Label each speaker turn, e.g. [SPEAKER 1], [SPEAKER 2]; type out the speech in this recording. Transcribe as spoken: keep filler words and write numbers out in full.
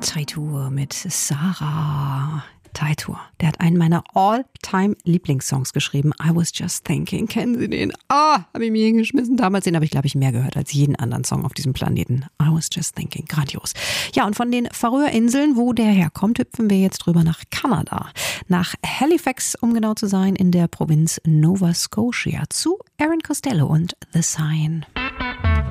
[SPEAKER 1] Teitur mit Sarah. Teitur, der hat einen meiner All-Time-Lieblingssongs geschrieben. I Was Just Thinking. Kennen Sie den? Ah, habe ich mir hingeschmissen. Damals den habe ich, glaube ich, mehr gehört als jeden anderen Song auf diesem Planeten. I Was Just Thinking. Grandios. Ja, und von den Färöerinseln, wo der herkommt, hüpfen wir jetzt drüber nach Kanada. Nach Halifax, um genau zu sein, in der Provinz Nova Scotia. Zu Aaron Costello und The Sign.